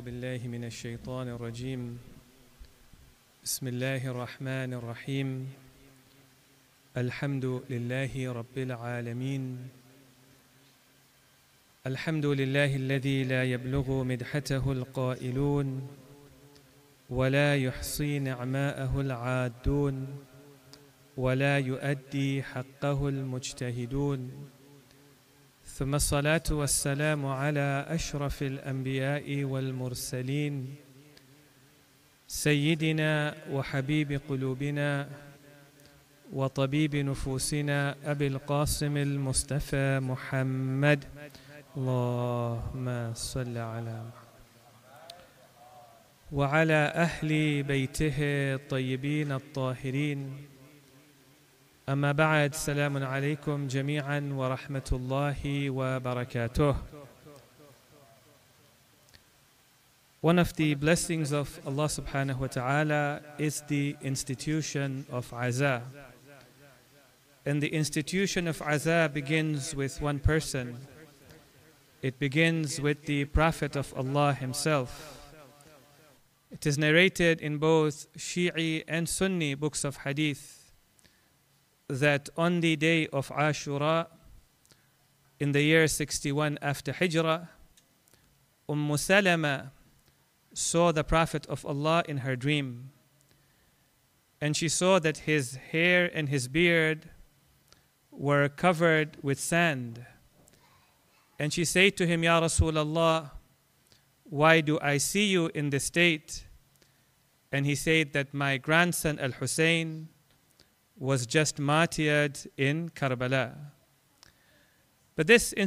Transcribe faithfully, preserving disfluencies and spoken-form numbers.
بالله من الشيطان الرجيم بسم الله الرحمن الرحيم الحمد لله رب العالمين الحمد لله الذي لا يبلغ مدحته القائلون ولا يحصي نعماءه العادون ولا يؤدي حقه المجتهدون ثم الصلاة والسلام على أشرف الأنبياء والمرسلين سيدنا وحبيب قلوبنا وطبيب نفوسنا أبي القاسم المصطفى محمد اللهم صل على محمد وعلى أهل بيته الطيبين الطاهرين أما بعد السلام عليكم جميعا ورحمة الله وبركاته. One of the blessings of Allah subhanahu wa ta'ala is the institution of Aza. And the institution of Aza begins with one person. It begins with the Prophet of Allah himself. It is narrated in both Shi'i and Sunni books of hadith that on the day of Ashura, in the year sixty-one after Hijrah, Umm Salama saw the Prophet of Allah in her dream. And she saw that his hair and his beard were covered with sand. And she said to him, Ya Rasulullah, why do I see you in this state? And he said that my grandson Al-Hussein was just martyred in Karbala. But this